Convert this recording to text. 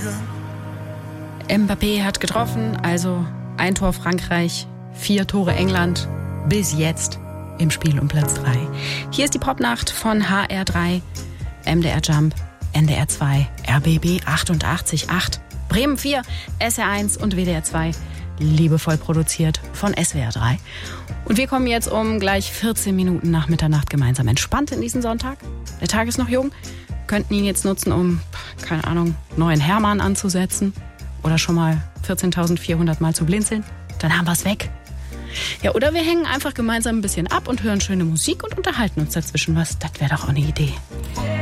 Mbappé hat getroffen, also 1 Tor Frankreich, 4 Tore England, bis jetzt im Spiel um Platz 3. Hier ist die Popnacht von HR3, MDR Jump, NDR 2, RBB 88.8, Bremen 4, SR1 und WDR 2, liebevoll produziert von SWR 3. Und wir kommen jetzt um gleich 14 Minuten nach Mitternacht gemeinsam entspannt in diesen Sonntag. Der Tag ist noch jung, könnten ihn jetzt nutzen, um, keine Ahnung, neuen Hermann anzusetzen oder schon mal 14.400 Mal zu blinzeln. Dann haben wir es weg. Ja, oder wir hängen einfach gemeinsam ein bisschen ab und hören schöne Musik und unterhalten uns dazwischen was. Das wäre doch auch eine Idee.